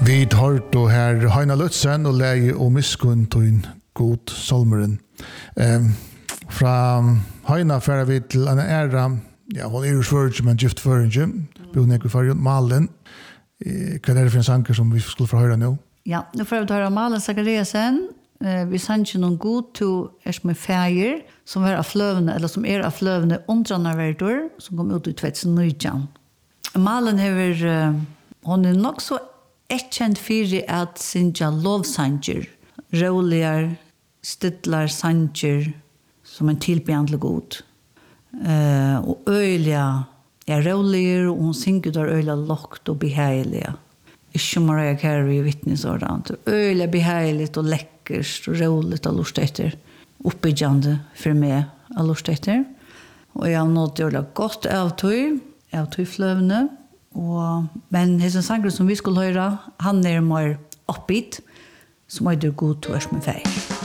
Vi tar då här Heina Lutzen och läge och miskunn till god solmeren. Fra Heina färre vi till en ära, ja, hon är ju svårt men gift för en hon är för Malen. Vad är det för en sanger som vi skulle få höra nu? Ja, nu får vi höra Malen Zachariasen. Vi sanns någon god to som färger som är av flövne eller som är av flövne undranarvärdur som kom ut i 2019. Malen har hon är nog så erkänd för att synja lovsanger, roliga stidlar sanger som en tillbjandlig god. Och öliga är roliga och hon synger där öliga lågt och behärliga. Ikke Mariah Carey vittnesordant. Öliga behärligt och läckert och roligt att lusta efter. Uppbyggande för mig att lusta efter. Och jag har nått göra gott av flövne. Men hessen sanger som vi skulle höra, han är mer uppbyggd som är det god till oss med färg.